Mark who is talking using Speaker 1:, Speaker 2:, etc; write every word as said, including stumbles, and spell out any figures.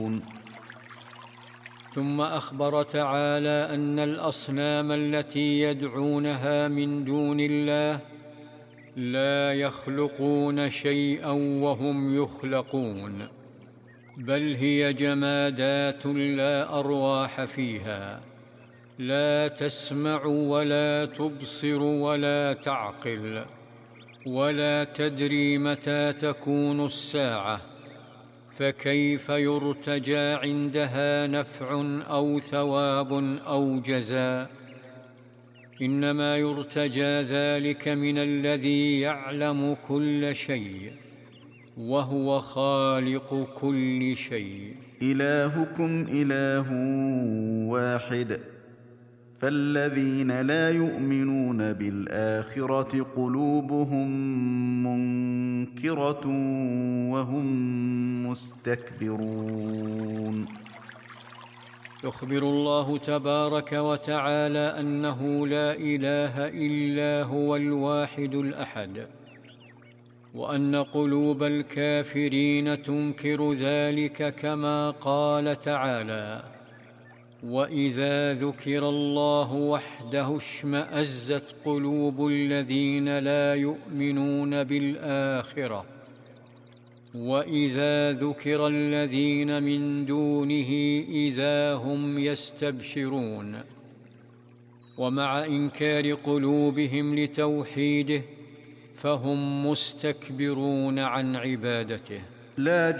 Speaker 1: ثم أخبر تعالى أن الأصنام التي يدعونها من دون الله لا يخلقون شيئا وهم يخلقون، بل هي جمادات لا أرواح فيها، لا تسمع ولا تبصر ولا تعقل، ولا تدري متى تكون الساعة، فكيف يرتجى عندها نفع أو ثواب أو جزاء؟ إنما يرتجى ذلك من الذي يعلم كل شيء وهو خالق كل شيء.
Speaker 2: إلهكم إله واحد، فالذين لا يؤمنون بالآخرة قلوبهم منكرة وهم مستكبرون.
Speaker 1: يخبر الله تبارك وتعالى أنه لا إله إلا هو الواحد الأحد، وأن قلوب الكافرين تنكر ذلك كما قال تعالى: وإذا ذكر الله وحده اشمأزت قلوب الذين لا يؤمنون بالآخرة، وإذا ذكر الذين من دونه إذا هم يستبشرون. ومع إنكار قلوبهم لتوحيده فهم مستكبرون عن عبادته.
Speaker 2: لا